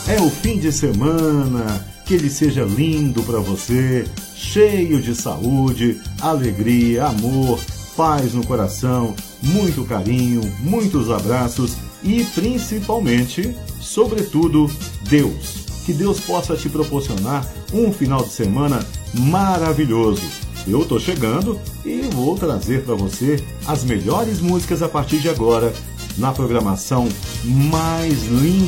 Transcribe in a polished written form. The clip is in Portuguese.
É o fim de semana, que ele seja lindo para você, cheio de saúde, alegria, amor, paz no coração, muito carinho, muitos abraços e principalmente, sobretudo, Deus. Que Deus possa te proporcionar um final de semana maravilhoso. Eu tô chegando e vou trazer para você as melhores músicas a partir de agora na programação mais linda